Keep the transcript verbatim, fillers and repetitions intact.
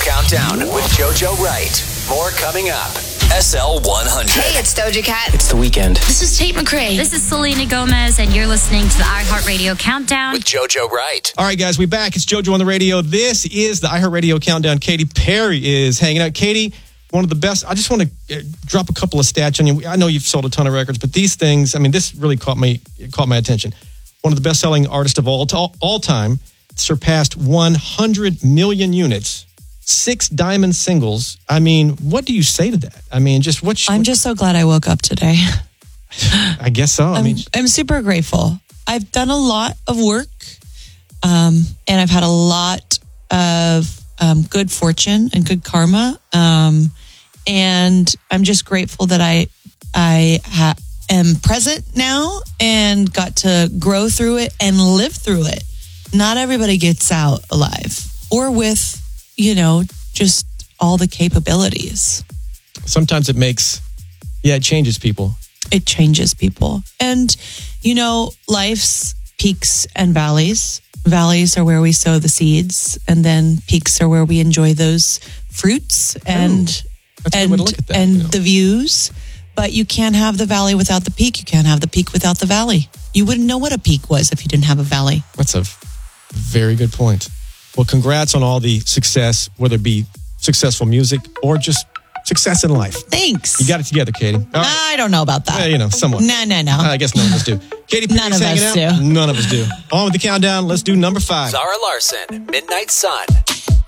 Countdown with JoJo Wright. More coming up. S L one hundred. Hey, it's Doja Cat. It's the weekend. This is Tate McRae. This is Selena Gomez, and you're listening to the iHeartRadio Countdown With JoJo Wright. All right, guys, we back. It's JoJo on the radio. This is the iHeartRadio Countdown. Katy Perry is hanging out. Katy, one of the best. I just want to uh, drop a couple of stats on you. I know you've sold a ton of records, but these things, I mean, this really caught me caught my attention. One of the best-selling artists of all, all, all time, surpassed one hundred million units. Six diamond singles. I mean, what do you say to that? I mean, just what... I'm just so glad I woke up today. I guess so. I I'm, mean, I'm super grateful. I've done a lot of work, um, and I've had a lot of um, good fortune and good karma. Um, and I'm just grateful that I I ha- am present now and got to grow through it and live through it. Not everybody gets out alive or with, you know, just all the capabilities. sometimes it makes, yeah, it changes people. It changes people. And, you know, life's peaks and valleys. Valleys are where we sow the seeds, and then peaks are where we enjoy those fruits and Ooh, that's a good and way to look at that, and you know. the views. But you can't have the valley without the peak. You can't have the peak without the valley. You wouldn't know what a peak was if you didn't have a valley. That's a very good point. Well, congrats on all the success, whether it be successful music or just success in life. Thanks. You got it together, Katie. All right. I don't know about that. Well, you know, somewhat. No, no, no. I guess none of us do. Katy Perry's None of hanging us out. do. None of us do. On with the countdown. Let's do number five. Zara Larson, Midnight Sun.